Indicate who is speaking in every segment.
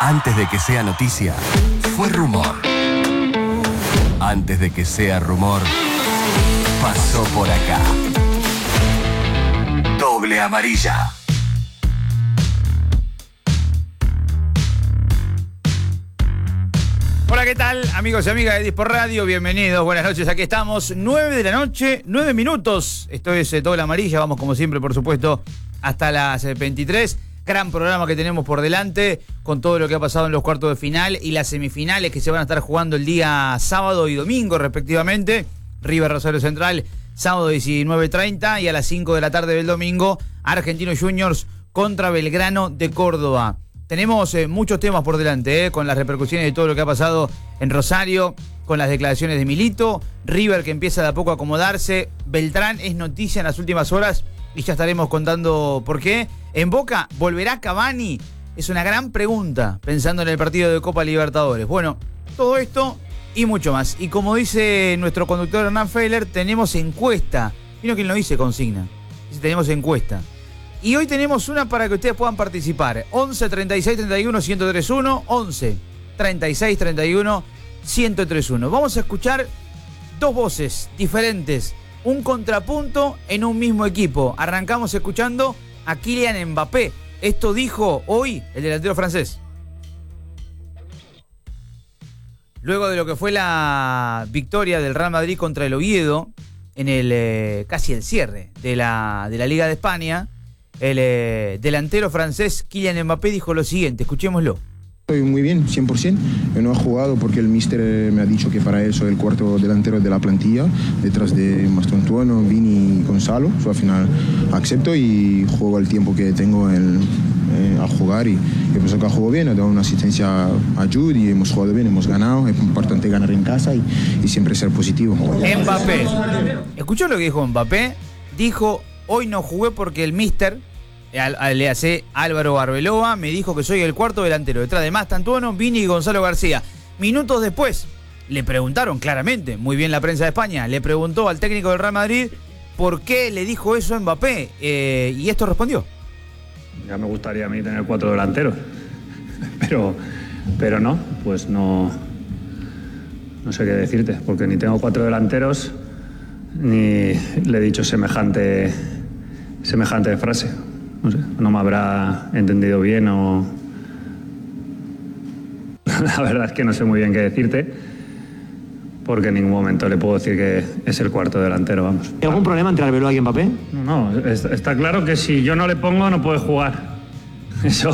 Speaker 1: Antes de que sea noticia, fue rumor. Antes de que sea rumor, pasó por acá. Doble amarilla.
Speaker 2: Hola, ¿qué tal? Amigos y amigas de Dispor Radio, bienvenidos, buenas noches, aquí estamos, 9 de la noche, 9 minutos. Esto es Doble Amarilla, vamos como siempre, por supuesto, hasta las 23. Gran programa que tenemos por delante, con todo lo que ha pasado en los cuartos de final y las semifinales que se van a estar jugando el día sábado y domingo, respectivamente. River Rosario Central, sábado 19:30, y a las 5 de la tarde del domingo, Argentinos Juniors contra Belgrano de Córdoba. Tenemos muchos temas por delante, con las repercusiones de todo lo que ha pasado en Rosario, con las declaraciones de Milito, River que empieza de a poco a acomodarse, Beltrán es noticia en las últimas horas y ya estaremos contando por qué. En Boca, ¿volverá Cavani? Es una gran pregunta, pensando en el partido de Copa Libertadores. Bueno, todo esto y mucho más. Y como dice nuestro conductor Hernán Feiler, tenemos encuesta. Vino quien lo dice consigna. Dice, tenemos encuesta. Y hoy tenemos una para que ustedes puedan participar. 11 36 31 1031. 11 36 31 1031. Vamos a escuchar dos voces diferentes. Un contrapunto en un mismo equipo. Arrancamos escuchando a Kylian Mbappé. Esto dijo hoy el delantero francés. Luego de lo que fue la victoria del Real Madrid contra el Oviedo en el casi el cierre de la Liga de España, el delantero francés Kylian Mbappé dijo lo siguiente, escuchémoslo.
Speaker 3: Estoy muy bien, 100%. Yo no he jugado porque el míster me ha dicho que para él soy el cuarto delantero de la plantilla, detrás de Mastrontuono, Vini y Gonzalo. Al final acepto y juego el tiempo que tengo a jugar, y pienso que juego bien, he dado una asistencia a Jude y hemos jugado bien, hemos ganado. Es importante ganar en casa y siempre ser positivo.
Speaker 2: Mbappé, ¿escuchó lo que dijo Mbappé? Dijo, hoy no jugué porque el míster, le hace Álvaro Arbeloa, me dijo que soy el cuarto delantero, detrás de Mastrontuono, Vini y Gonzalo García. Minutos después, le preguntaron claramente, muy bien la prensa de España, le preguntó al técnico del Real Madrid por qué le dijo eso a Mbappé, y esto respondió.
Speaker 4: Ya me gustaría a mí tener 4 delanteros, pero no, pues no sé qué decirte, porque ni tengo 4 delanteros, ni le he dicho semejante frase. No sé, no me habrá entendido bien o... La verdad es que no sé muy bien qué decirte, porque en ningún momento le puedo decir que es el cuarto delantero, vamos.
Speaker 5: ¿Hay algún problema entre Arbeloa y Mbappé?
Speaker 4: No, está claro que si yo no le pongo no puede jugar. Eso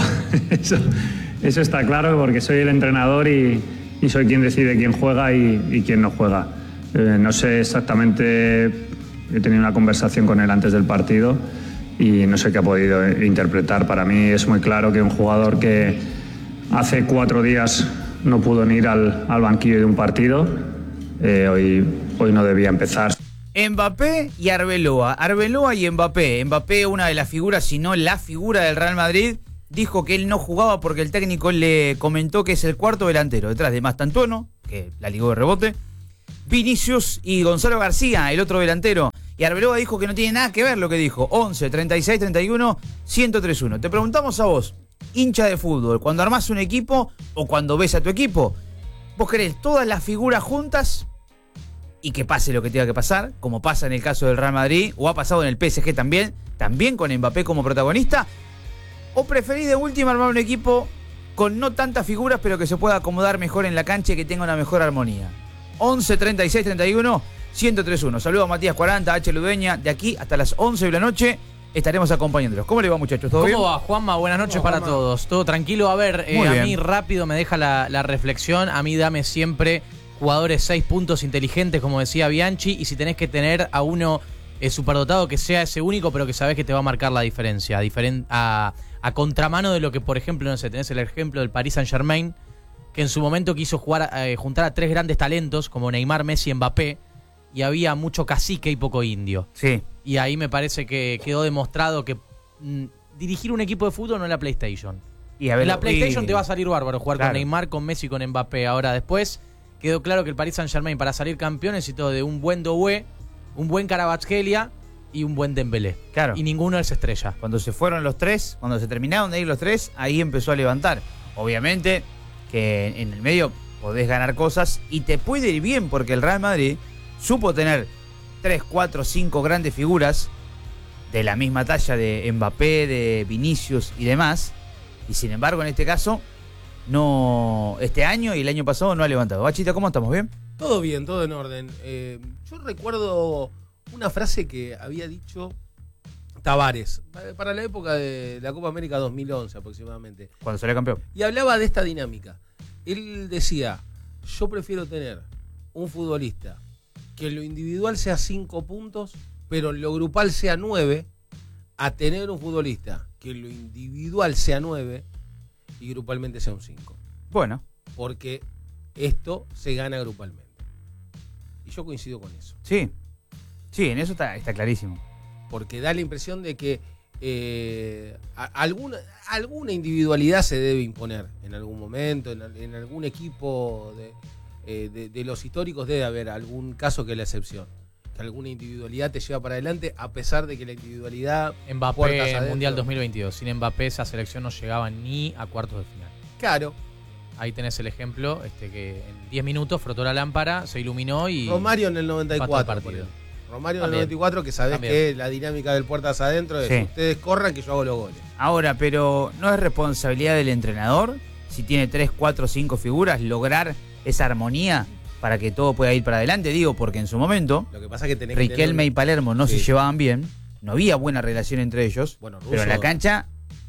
Speaker 4: está claro, porque soy el entrenador y soy quien decide quién juega y quién no juega. No sé exactamente, he tenido una conversación con él antes del partido y no sé qué ha podido interpretar. Para mí es muy claro que un jugador que hace 4 días no pudo ni ir al banquillo de un partido, hoy no debía empezar.
Speaker 2: Mbappé y Arbeloa. Arbeloa y Mbappé. Mbappé, una de las figuras, si no la figura del Real Madrid, dijo que él no jugaba porque el técnico le comentó que es el cuarto delantero, detrás de Mastrontuono, que la ligó de rebote, Vinicius y Gonzalo García, el otro delantero. Y Arbeloa dijo que no tiene nada que ver lo que dijo. 11 36 31 1031. Te preguntamos a vos, hincha de fútbol, cuando armás un equipo o cuando ves a tu equipo, ¿vos querés todas las figuras juntas y que pase lo que tenga que pasar, como pasa en el caso del Real Madrid, o ha pasado en el PSG también con Mbappé como protagonista? ¿O preferís de última armar un equipo con no tantas figuras, pero que se pueda acomodar mejor en la cancha y que tenga una mejor armonía? 11 36 31 1031. Saludos a Matías 40, H. Ludeña. De aquí hasta las 11 de la noche estaremos acompañándolos. ¿Cómo le va, muchachos? ¿Todo bien?
Speaker 6: ¿Cómo va, Juanma? Buenas noches para todos. Todo tranquilo. A ver, a mí rápido me deja la reflexión. A mí dame siempre jugadores 6 puntos inteligentes, como decía Bianchi, y si tenés que tener a uno superdotado, que sea ese único, pero que sabés que te va a marcar la diferencia. A contramano de lo que, por ejemplo, no sé, tenés el ejemplo del Paris Saint-Germain, que en su momento quiso juntar a 3 grandes talentos, como Neymar, Messi y Mbappé, y había mucho cacique y poco indio.
Speaker 2: Sí.
Speaker 6: Y ahí me parece que quedó demostrado que dirigir un equipo de fútbol no es la PlayStation. En la PlayStation te va a salir bárbaro jugar con Neymar, con Messi y con Mbappé. Ahora después quedó claro que el Paris Saint-Germain, para salir campeón, necesitó de un buen Doué, un buen Kvaratskhelia y un buen Dembélé.
Speaker 2: Claro.
Speaker 6: Y ninguno es estrella.
Speaker 2: Cuando se fueron los 3, cuando se terminaron de ir los 3, ahí empezó a levantar. obviamente que en el medio podés ganar cosas y te puede ir bien, porque el Real Madrid supo tener 3, 4, 5 grandes figuras de la misma talla de Mbappé, de Vinicius y demás, y sin embargo en este caso no, este año y el año pasado no ha levantado. Bachita, ¿cómo estamos? ¿Bien?
Speaker 5: Todo bien, todo en orden. Yo recuerdo una frase que había dicho Tavares para la época de la Copa América 2011 aproximadamente.
Speaker 2: Cuando salió campeón.
Speaker 5: Y hablaba de esta dinámica. Él decía, yo prefiero tener un futbolista que en lo individual sea 5 puntos, pero en lo grupal sea 9, a tener un futbolista que en lo individual sea 9 y grupalmente sea un 5.
Speaker 2: Bueno.
Speaker 5: Porque esto se gana grupalmente. Y yo coincido con eso.
Speaker 2: Sí, en eso está clarísimo.
Speaker 5: Porque da la impresión de que alguna individualidad se debe imponer en algún momento, en algún equipo de los históricos debe haber algún caso que es la excepción. Que alguna individualidad te lleva para adelante a pesar de que la individualidad...
Speaker 6: Mbappé en Mundial 2022. Sin Mbappé esa selección no llegaba ni a cuartos de final.
Speaker 5: Claro.
Speaker 6: Ahí tenés el ejemplo, que en 10 minutos frotó la lámpara, se iluminó y...
Speaker 5: Romario en el 94. Romario en el 94, que sabés que la dinámica del puertas adentro es ustedes corran que yo hago los goles.
Speaker 2: Ahora, pero ¿no es responsabilidad del entrenador, si tiene 3, 4, 5 figuras, lograr esa armonía para que todo pueda ir para adelante? Digo, porque en su momento,
Speaker 5: lo que pasa es que tenés
Speaker 2: Riquelme y Palermo no se llevaban bien, no había buena relación entre ellos,
Speaker 5: bueno,
Speaker 2: pero en la cancha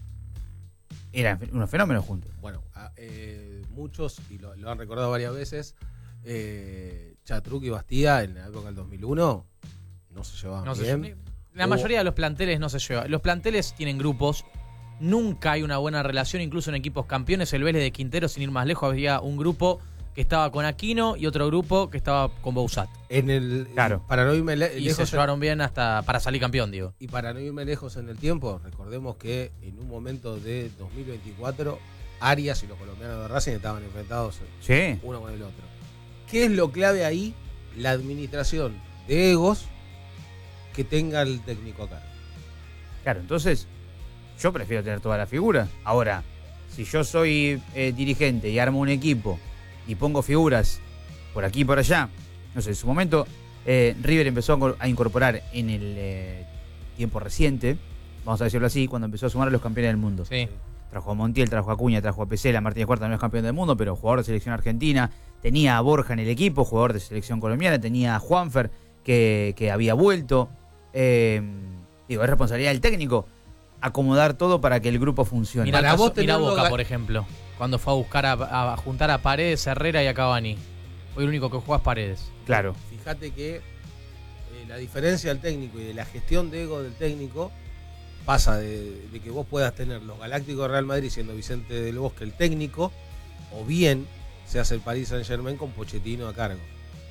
Speaker 2: eran unos fenómenos juntos.
Speaker 5: Bueno, muchos, y lo han recordado varias veces, Chatruc y Bastía en la época del 2001 no se llevaban bien.
Speaker 6: La mayoría de los planteles no se llevan. Los planteles tienen grupos, nunca hay una buena relación, incluso en equipos campeones. El Vélez de Quintero, sin ir más lejos, había un grupo que estaba con Aquino y otro grupo que estaba con Bouzat.
Speaker 2: Claro.
Speaker 5: Para no irme lejos,
Speaker 6: y se llevaron bien hasta para salir campeón, digo.
Speaker 5: Y para no irme lejos en el tiempo, recordemos que en un momento de 2024, Arias y los colombianos de Racing estaban enfrentados uno con el otro. ¿Qué es lo clave ahí? La administración de egos que tenga el técnico acá.
Speaker 2: Claro, entonces yo prefiero tener todas las figuras. Ahora, si yo soy dirigente y armo un equipo y pongo figuras por aquí y por allá, no sé, en su momento River empezó a incorporar en el tiempo reciente, vamos a decirlo así, cuando empezó a sumar a los campeones del mundo.
Speaker 6: Sí.
Speaker 2: Trajo a Montiel, trajo a Acuña, trajo a Pesela, Martínez Cuarta no es campeón del mundo, pero jugador de selección argentina. Tenía a Borja en el equipo, jugador de selección colombiana. Tenía a Juanfer, que había vuelto. Es responsabilidad del técnico acomodar todo para que el grupo funcione.
Speaker 6: Mira Boca, por ejemplo, cuando fue a buscar a juntar a Paredes, Herrera y a Cavani. Hoy el único que juega es Paredes.
Speaker 2: Claro.
Speaker 5: Fíjate que la diferencia del técnico y de la gestión de ego del técnico pasa de que vos puedas tener los Galácticos de Real Madrid siendo Vicente del Bosque el técnico, o bien se hace el Paris Saint-Germain con Pochettino a cargo.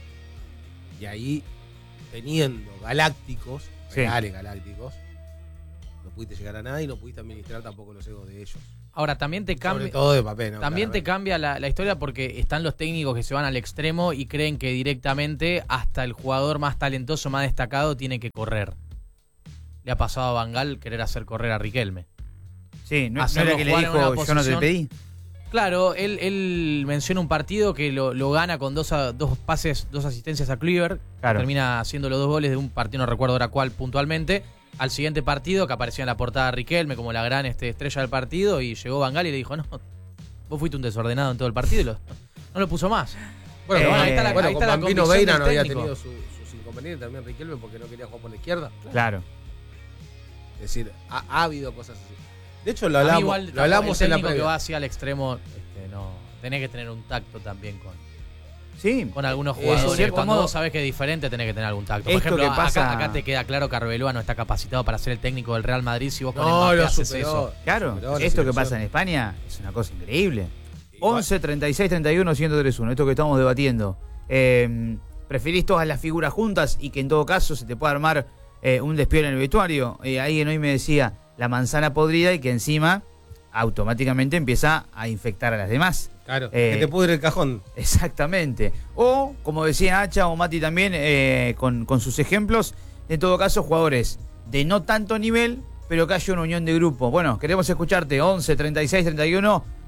Speaker 5: Y ahí, teniendo Galácticos, reales Galácticos, no pudiste llegar a nada y no pudiste administrar tampoco los egos de ellos.
Speaker 6: Ahora, también te cambia.
Speaker 5: Sobre todo de papel, ¿no?
Speaker 6: También te cambia la historia porque están los técnicos que se van al extremo y creen que directamente hasta el jugador más talentoso, más destacado, tiene que correr. Le ha pasado a Van Gaal querer hacer correr a Riquelme.
Speaker 2: Sí, no era que le dijo yo no te pedí.
Speaker 6: Claro, él menciona un partido que lo gana con dos pases, 2 asistencias a Kluivert.
Speaker 2: Claro.
Speaker 6: Termina haciendo los 2 goles de un partido, no recuerdo ahora cuál puntualmente. Al siguiente partido, que aparecía en la portada Riquelme como la gran estrella del partido, y llegó Van Gaal y le dijo, no, vos fuiste un desordenado en todo el partido y no lo puso más.
Speaker 5: Bueno,
Speaker 6: ahí está la
Speaker 5: con Bambino Veira no había
Speaker 6: técnico.
Speaker 5: tenido sus inconvenientes también Riquelme porque no quería jugar por la izquierda.
Speaker 2: Claro.
Speaker 5: Es decir, ha habido cosas así. De hecho, lo hablamos
Speaker 6: el
Speaker 5: en la
Speaker 6: técnico
Speaker 5: previa.
Speaker 6: que va hacia el extremo, no, tenés que tener un tacto también con algunos
Speaker 2: en
Speaker 6: jugadores.
Speaker 2: cierto
Speaker 6: Cuando
Speaker 2: modo,
Speaker 6: vos sabés que es diferente, tenés que tener algún tacto. Por
Speaker 2: esto
Speaker 6: ejemplo,
Speaker 2: que pasa...
Speaker 6: acá te queda claro que Arbeloa no está capacitado para ser el técnico del Real Madrid si vos con
Speaker 5: No,
Speaker 6: Mbappé
Speaker 5: lo
Speaker 6: haces
Speaker 5: superó.
Speaker 6: eso.
Speaker 2: Claro, esto que pasa en España es una cosa increíble. 11, 36, 31, 103-1. Esto que estamos debatiendo. ¿Preferís todas las figuras juntas y que en todo caso se te pueda armar un despiole en el vestuario? Alguien hoy me decía la manzana podrida y que encima automáticamente empieza a infectar a las demás.
Speaker 5: Claro, que te pudre el cajón.
Speaker 2: Exactamente. O, como decía Hacha o Mati también, con sus ejemplos, en todo caso, jugadores de no tanto nivel, pero que haya una unión de grupo. Bueno, queremos escucharte. 11, 36, 31,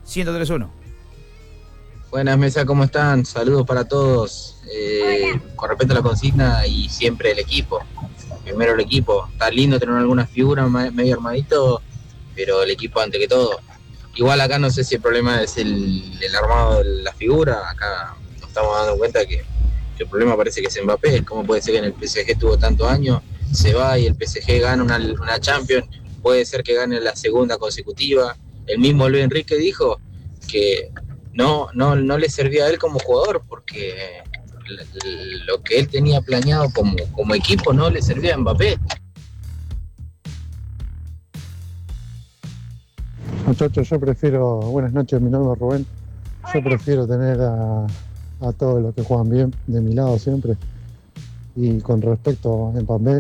Speaker 2: 1031.
Speaker 7: Buenas, Mesa, ¿cómo están? Saludos para todos. Con respecto a la consigna y siempre el equipo. Primero el equipo. Está lindo tener algunas figuras medio armadito, pero el equipo ante que todo. Igual acá no sé si el problema es el armado de la figura. Acá nos estamos dando cuenta que el problema parece que es Mbappé. ¿Cómo puede ser que en el PSG estuvo tantos años, se va y el PSG gana una Champions? Puede ser que gane la segunda consecutiva. El mismo Luis Enrique dijo que no le servía a él como jugador porque lo que él tenía planeado como equipo no le servía a Mbappé.
Speaker 8: Muchachos, buenas noches, mi nombre es Rubén. Yo prefiero tener a todos los que juegan bien de mi lado siempre. Y con respecto a Mbappé,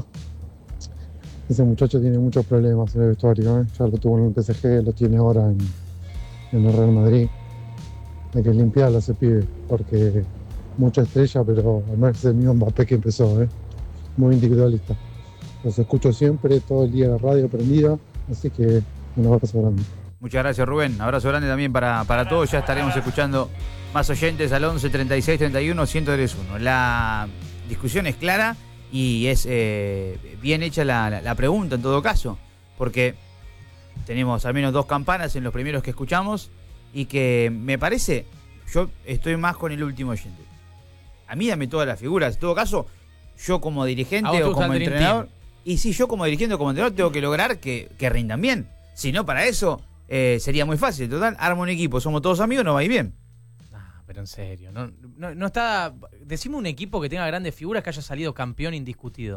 Speaker 8: ese muchacho tiene muchos problemas en el vestuario, ¿eh? Ya lo tuvo en el PSG, lo tiene ahora en el Real Madrid. Hay que limpiarlo ese pibe, porque mucha estrella, pero no es el mismo Mbappé que empezó, ¿eh? Muy individualista. Los escucho siempre, todo el día en la radio prendida, así que un abrazo grande.
Speaker 2: Muchas gracias, Rubén. Abrazo grande también para todos. Ya estaremos escuchando más oyentes al 11 36 31 1031. La discusión es clara y es bien hecha la pregunta en todo caso, porque tenemos al menos 2 campanas en los primeros que escuchamos y que me parece, yo estoy más con el último oyente. A mí dame todas las figuras. En todo caso, yo como dirigente o como entrenador, y si yo como dirigente o como entrenador tengo que lograr que rindan bien. Si no, para eso sería muy fácil. Total, armo un equipo, somos todos amigos, no va a ir bien.
Speaker 6: Pero en serio, no está. Decime un equipo que tenga grandes figuras que haya salido campeón indiscutido.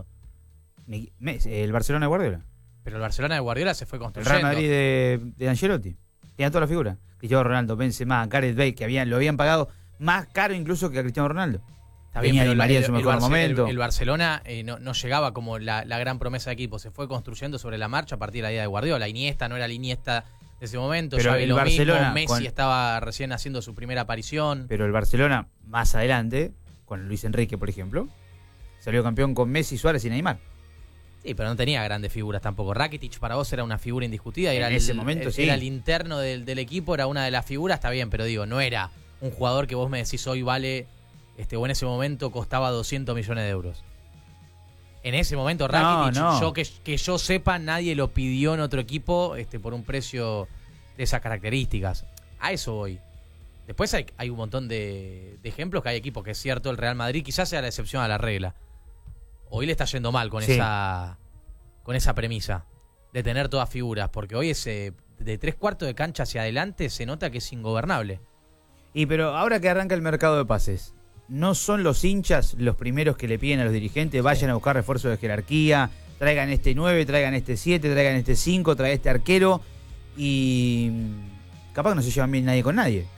Speaker 2: El Barcelona de Guardiola.
Speaker 6: Pero el Barcelona de Guardiola se fue construyendo.
Speaker 2: El Real Madrid de Ancelotti. Tenía todas las figuras. Cristiano Ronaldo, Benzema, Gareth Bale, que lo habían pagado más caro incluso que a Cristiano Ronaldo. Venía Di María en su mejor momento.
Speaker 6: El Barcelona no llegaba como la gran promesa de equipo. Se fue construyendo sobre la marcha a partir de la idea de Guardiola. Iniesta no era la Iniesta de ese momento.
Speaker 2: Pero el Barcelona,
Speaker 6: Messi estaba recién haciendo su primera aparición.
Speaker 2: Pero el Barcelona, más adelante, con Luis Enrique, por ejemplo, salió campeón con Messi, Suárez y Neymar.
Speaker 6: Sí, pero no tenía grandes figuras tampoco. Rakitic para vos era una figura indiscutida.
Speaker 2: En ese momento, sí.
Speaker 6: Era el interno del equipo, era una de las figuras, está bien, pero digo, no era un jugador que vos me decís hoy vale, o en ese momento costaba 200 millones de euros. En ese momento Rakitic, yo que yo sepa, nadie lo pidió en otro equipo por un precio de esas características. A eso voy. Después hay un montón de ejemplos que hay equipos que es cierto, el Real Madrid quizás sea la excepción a la regla. Hoy le está yendo mal con esa premisa de tener todas figuras, porque hoy de 3/4 de cancha hacia adelante se nota que es ingobernable.
Speaker 2: Pero ahora que arranca el mercado de pases, ¿no son los hinchas los primeros que le piden a los dirigentes vayan a buscar refuerzos de jerarquía, traigan este 9, traigan este 7, traigan este 5, traigan este arquero? Y capaz que no se llevan bien nadie con nadie.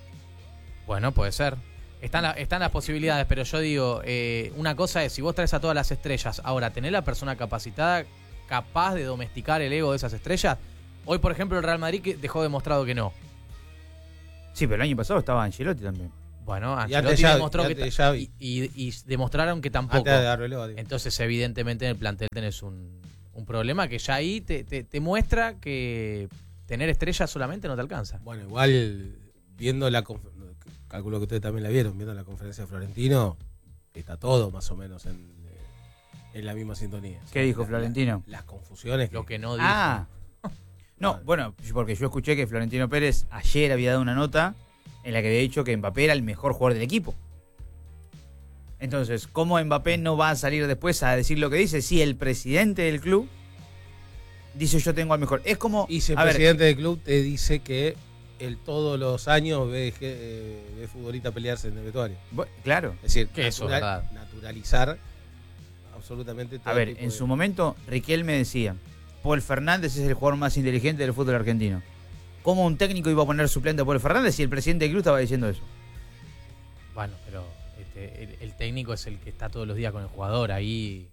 Speaker 6: Bueno, puede ser. Están las posibilidades, pero yo digo, una cosa es, si vos traes a todas las estrellas, ahora, ¿tenés la persona capacitada, capaz de domesticar el ego de esas estrellas? Hoy, por ejemplo, el Real Madrid dejó demostrado que no.
Speaker 2: Sí, pero el año pasado estaba Ancelotti también.
Speaker 6: Bueno, Ancelotti demostró que y demostraron que tampoco. Entonces, evidentemente, en el plantel tenés un problema que ya ahí te muestra que tener estrellas solamente no te alcanza.
Speaker 5: Bueno, igual, viendo calculo que ustedes también la vieron, viendo la conferencia de Florentino, está todo más o menos en la misma sintonía.
Speaker 2: ¿Qué dijo Florentino?
Speaker 5: Las confusiones.
Speaker 6: Lo que no dijo.
Speaker 2: No, bueno, porque yo escuché que Florentino Pérez ayer había dado una nota en la que había dicho que Mbappé era el mejor jugador del equipo. Entonces, ¿cómo Mbappé no va a salir después a decir lo que dice si el presidente del club dice yo tengo al mejor? Es como...
Speaker 5: Y si el presidente del club te dice que él todos los años ve futbolista pelearse en el vestuario.
Speaker 2: Claro.
Speaker 5: Es decir,
Speaker 6: que eso, ¿verdad?
Speaker 5: Naturalizar absolutamente todo.
Speaker 2: A ver, en su momento, Riquelme decía, Paul Fernández es el jugador más inteligente del fútbol argentino. ¿Cómo un técnico iba a poner suplente a Paul Fernández si el presidente del club estaba diciendo eso?
Speaker 6: Bueno, pero el técnico es el que está todos los días con el jugador ahí.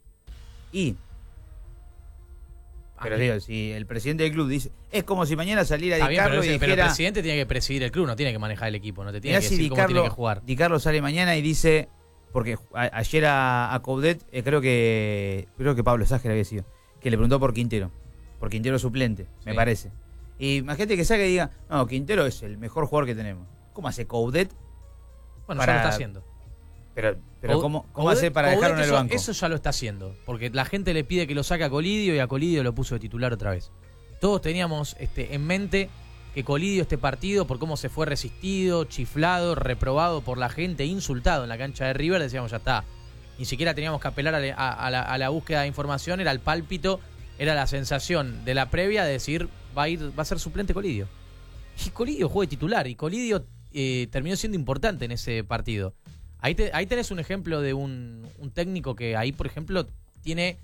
Speaker 6: Pero digo, si el presidente del club dice, es como si mañana saliera Di Carlo y dijera... Pero el presidente tiene que presidir el club, no tiene que manejar el equipo, no te tiene que decir cómo tiene que jugar.
Speaker 2: Di Carlo sale mañana y dice, porque ayer a Coudet, creo que Pablo Ságer había sido, que le preguntó por Quintero suplente, me parece. Y imagínate que saque y diga, no, Quintero es el mejor jugador que tenemos. ¿Cómo hace Coudet?
Speaker 6: Bueno, ya lo está haciendo.
Speaker 2: Pero ¿cómo hace para dejarlo en el banco?
Speaker 6: Eso ya lo está haciendo. Porque la gente le pide que lo saque a Colidio y a Colidio lo puso de titular otra vez. Todos teníamos en mente que Colidio este partido, por cómo se fue resistido, chiflado, reprobado por la gente, insultado en la cancha de River, decíamos ya está. Ni siquiera teníamos que apelar a la búsqueda de información, era el pálpito, era la sensación de la previa de decir va a ser suplente Colidio. Y Colidio jugó de titular y Colidio terminó siendo importante en ese partido. Ahí tenés un ejemplo de un técnico que ahí, por ejemplo, tiene,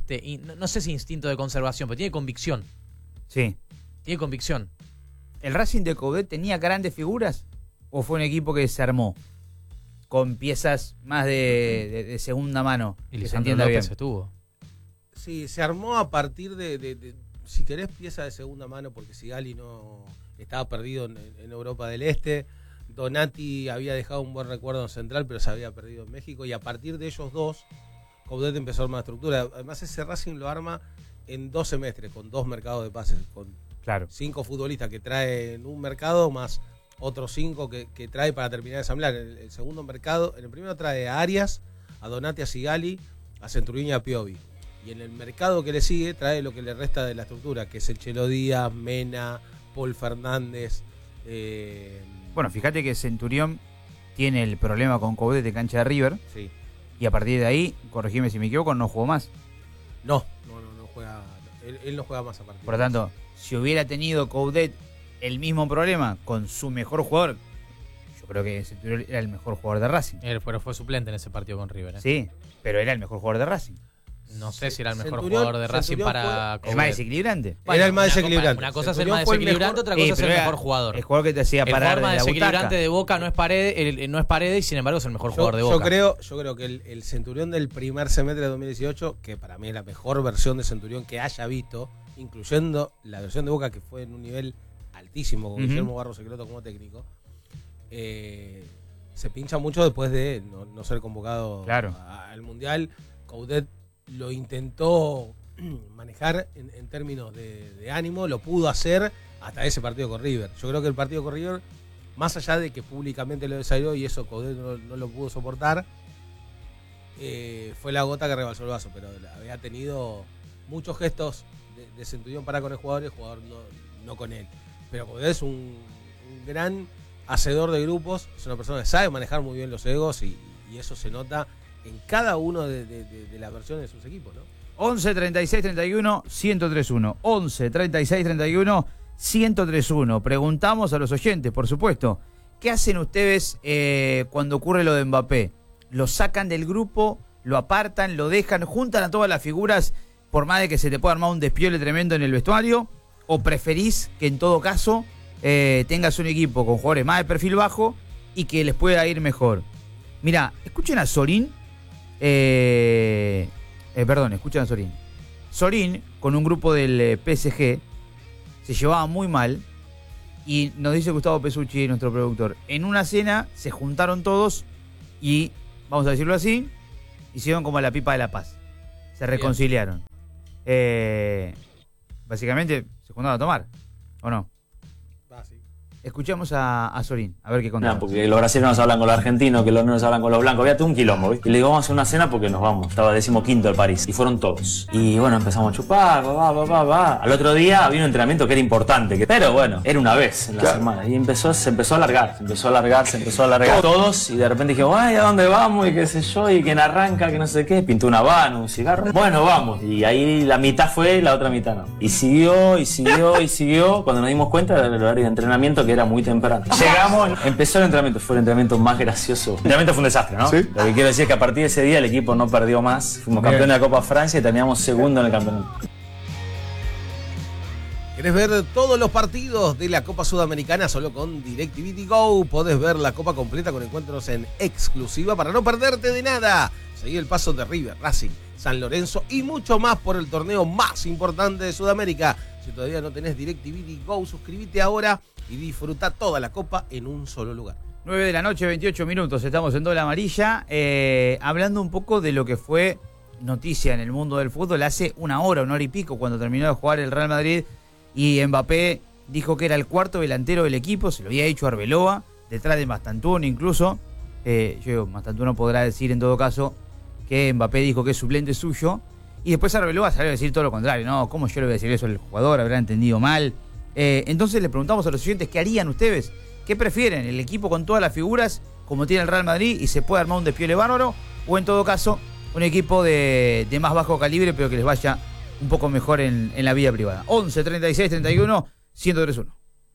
Speaker 6: no sé si instinto de conservación, pero tiene convicción.
Speaker 2: Sí.
Speaker 6: Tiene convicción.
Speaker 2: ¿El Racing de Coudet tenía grandes figuras o fue un equipo que se armó con piezas más de segunda mano?
Speaker 6: Y Lisandro López estuvo.
Speaker 5: Sí, se armó a partir de si querés, pieza de segunda mano, porque Sigali no estaba perdido en Europa del Este. Donati había dejado un buen recuerdo en Central, pero se había perdido en México. Y a partir de ellos dos, Coudet empezó a armar estructura. Además, ese Racing lo arma en 2 semestres, con 2 mercados de pases, con 5 futbolistas que trae en un mercado, más otros 5 que trae para terminar de ensamblar. El segundo mercado, en el primero trae a Arias, a Donati, a Sigali, a Centurión y a Piovi. Y en el mercado que le sigue trae lo que le resta de la estructura, que es el Chelo Díaz, Mena, Paul Fernández.
Speaker 2: Bueno, fíjate que Centurión tiene el problema con Coudet de cancha de River.
Speaker 5: Sí.
Speaker 2: Y a partir de ahí, corregime si me equivoco, no jugó más.
Speaker 5: No juega. Él no juega más a partir.
Speaker 2: Por lo tanto, si hubiera tenido Coudet el mismo problema con su mejor jugador, yo creo que Centurión era el mejor jugador de Racing.
Speaker 6: Pero fue suplente en ese partido con River.
Speaker 2: Sí, pero era el mejor jugador de Racing.
Speaker 6: No sé si era el mejor jugador de Racing para
Speaker 2: el más desequilibrante.
Speaker 5: Era el más desequilibrante.
Speaker 6: Una cosa es el más desequilibrante, otra cosa es el mejor jugador.
Speaker 2: El jugador que te hacía parar de la butaca.
Speaker 6: El desequilibrante de Boca no es Paredes y sin embargo es el mejor jugador de Boca.
Speaker 5: Yo creo que el Centurión del primer semestre de 2018, que para mí es la mejor versión de Centurión que haya visto, incluyendo la versión de Boca que fue en un nivel altísimo con Guillermo Barros Secreto como técnico, se pincha mucho después de no ser convocado al Mundial. Coudet lo intentó manejar en términos de ánimo, lo pudo hacer hasta ese partido con River. Yo creo que el partido con River, más allá de que públicamente lo desairó y eso Coudet no lo pudo soportar, fue la gota que rebalsó el vaso, pero había tenido muchos gestos de Centurión para con el jugador no con él. Pero Coudet es un gran hacedor de grupos, es una persona que sabe manejar muy bien los egos y eso se nota en cada uno de las versiones de sus equipos, ¿no?
Speaker 2: 11 36 31 1031. 11 36 31 1031. Preguntamos a los oyentes, por supuesto, ¿qué hacen ustedes cuando ocurre lo de Mbappé? ¿Lo sacan del grupo? ¿Lo apartan? ¿Lo dejan? ¿Juntan a todas las figuras por más de que se te pueda armar un despiole tremendo en el vestuario? ¿O preferís que en todo caso tengas un equipo con jugadores más de perfil bajo y que les pueda ir mejor? Mirá, escuchen a Sorín. Escuchen a Sorín. Sorín, con un grupo del PSG, se llevaba muy mal. Y nos dice Gustavo Pesucci, nuestro productor, en una cena se juntaron todos y, vamos a decirlo así, hicieron como la pipa de la paz. Se reconciliaron. Básicamente se juntaron a tomar, ¿o no? Escuchamos a Sorín, a ver qué contaba.
Speaker 9: Porque los brasileños hablan con los argentinos, que los nenos hablan con los blancos. Había todo un quilombo, ¿viste? Y le digo, vamos a hacer una cena porque nos vamos. Estaba 15º el París. Y fueron todos. Y bueno, empezamos a chupar, Al otro día había un entrenamiento que era importante. Pero bueno, era una vez en la semana. Y se empezó a alargar. Todos. Y de repente dije, ay, ¿a dónde vamos? Y qué sé yo. Y quién arranca, que no sé qué. Pintó una habana, un cigarro. Bueno, vamos. Y ahí la mitad fue, la otra mitad no. Y siguió. Cuando nos dimos cuenta del horario de entrenamiento, que era muy temprano. Llegamos, empezó el entrenamiento, fue el entrenamiento más gracioso. El entrenamiento fue un desastre, ¿no? ¿Sí? Lo que quiero decir es que a partir de ese día el equipo no perdió más. Fuimos campeones de la Copa Francia y terminamos segundo en el campeonato.
Speaker 5: ¿Querés ver todos los partidos de la Copa Sudamericana solo con DirecTV Go? Podés ver la Copa completa con encuentros en exclusiva para no perderte de nada. Seguí el paso de River, Racing, San Lorenzo y mucho más por el torneo más importante de Sudamérica. Si todavía no tenés DirecTV Go, suscríbete ahora y disfruta toda la Copa en un solo lugar.
Speaker 2: 9 de la noche, 28 minutos, estamos en Doble Amarilla, hablando un poco de lo que fue noticia en el mundo del fútbol hace una hora y pico, cuando terminó de jugar el Real Madrid y Mbappé dijo que era el cuarto delantero del equipo, se lo había hecho Arbeloa, detrás de Mastantuono incluso. Mastantuono podrá decir en todo caso que Mbappé dijo que es suplente suyo, y después Arbeloa salió a decir todo lo contrario. No, ¿cómo yo le voy a decir eso al jugador? Habrá entendido mal. Entonces le preguntamos a los oyentes qué harían ustedes, qué prefieren, el equipo con todas las figuras como tiene el Real Madrid y se puede armar un despiole bárbaro, o en todo caso un equipo de más bajo calibre pero que les vaya un poco mejor en la vida privada. 11 36 31 1031.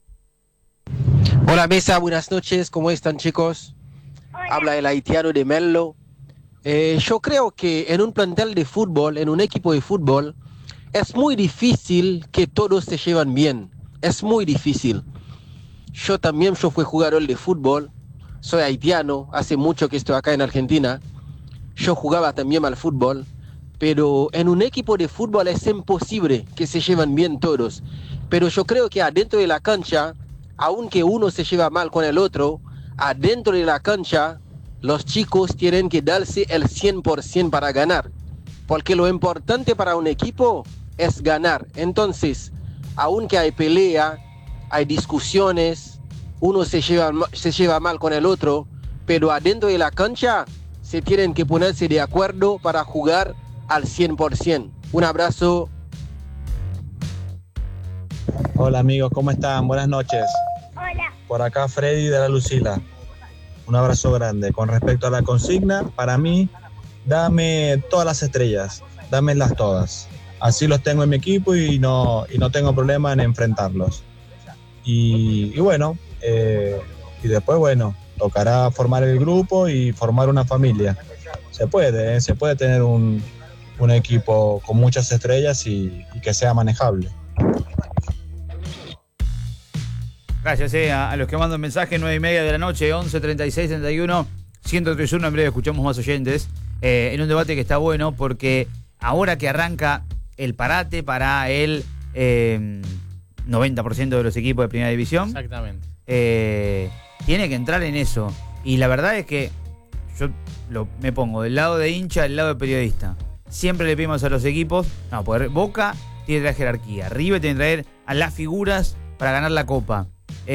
Speaker 10: Hola mesa, buenas noches, ¿cómo están chicos? Hola. Habla el haitiano de Menlo. Yo creo que en un plantel de fútbol, en un equipo de fútbol, es muy difícil que todos se llevan bien, es muy difícil. Yo fui jugador de fútbol, soy haitiano, hace mucho que estoy acá en Argentina. Yo jugaba también al fútbol, pero en un equipo de fútbol es imposible que se lleven bien todos. Pero yo creo que adentro de la cancha, aunque uno se lleva mal con el otro, adentro de la cancha, los chicos tienen que darse el 100% para ganar. Porque lo importante para un equipo es ganar. Entonces, aunque hay pelea, hay discusiones, uno se lleva mal con el otro, pero adentro de la cancha se tienen que ponerse de acuerdo para jugar al 100%. Un abrazo.
Speaker 11: Hola amigos, ¿cómo están? Buenas noches.
Speaker 12: Hola.
Speaker 11: Por acá Freddy de la Lucila. Un abrazo grande. Con respecto a la consigna, para mí, dame todas las estrellas, dámelas todas. Así los tengo en mi equipo y no tengo problema en enfrentarlos. Y bueno, y después, bueno, tocará formar el grupo y formar una familia. Se puede tener un equipo con muchas estrellas y que sea manejable.
Speaker 2: Gracias a los que mandan mensajes, 9:30 de la noche, 11 36 31 1031. En breve escuchamos más oyentes en un debate que está bueno, porque ahora que arranca el parate para el 90% de los equipos de primera división,
Speaker 6: exactamente,
Speaker 2: tiene que entrar en eso. Y la verdad es que yo me pongo del lado de hincha, del lado de periodista. Siempre le pedimos a los equipos, Boca tiene que traer jerarquía, River tiene que traer a las figuras para ganar la Copa.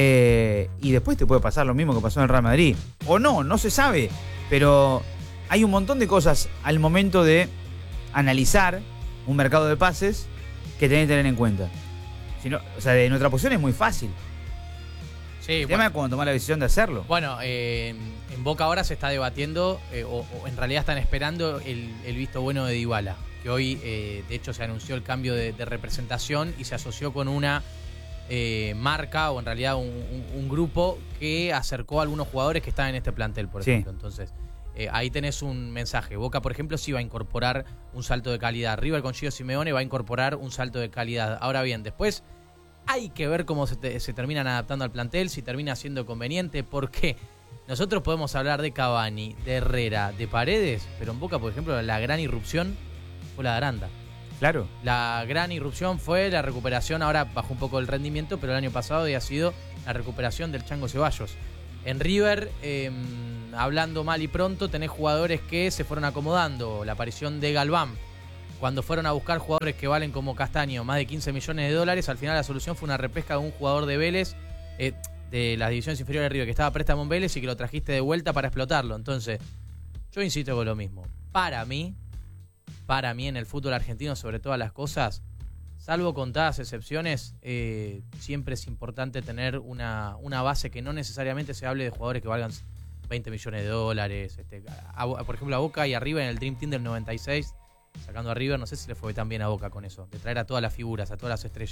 Speaker 2: Y después te puede pasar lo mismo que pasó en el Real Madrid. O no se sabe. Pero hay un montón de cosas al momento de analizar un mercado de pases que tenés que tener en cuenta. En otra posición es muy fácil.
Speaker 6: Sí,
Speaker 2: el tema es cuando tomás la decisión de hacerlo.
Speaker 6: Bueno, en Boca ahora se está debatiendo, o en realidad están esperando el visto bueno de Dybala, que hoy de hecho se anunció el cambio de representación y se asoció con una marca, o en realidad un grupo que acercó a algunos jugadores que están en este plantel, por ejemplo. Entonces, ahí tenés un mensaje. Boca, por ejemplo, sí va a incorporar un salto de calidad. River con Gio Simeone va a incorporar un salto de calidad. Ahora bien, después hay que ver cómo se terminan adaptando al plantel, si termina siendo conveniente, porque nosotros podemos hablar de Cavani, de Herrera, de Paredes, pero en Boca, por ejemplo, la gran irrupción fue la de Aranda.
Speaker 2: Claro.
Speaker 6: La gran irrupción fue la recuperación, ahora bajó un poco el rendimiento, pero el año pasado había sido la recuperación del Chango Ceballos. En River, hablando mal y pronto, tenés jugadores que se fueron acomodando. La aparición de Galván, cuando fueron a buscar jugadores que valen como Castaño más de 15 millones de dólares, al final la solución fue una repesca de un jugador de Vélez, de las divisiones inferiores de River, que estaba a préstamo en Vélez y que lo trajiste de vuelta para explotarlo. Entonces, yo insisto con lo mismo. Para mí en el fútbol argentino, sobre todas las cosas, salvo contadas excepciones, siempre es importante tener una base que no necesariamente se hable de jugadores que valgan 20 millones de dólares. Por ejemplo, a Boca y a River en el Dream Team del 96, sacando a River, no sé si le fue tan bien a Boca con eso, de traer a todas las figuras, a todas las estrellas.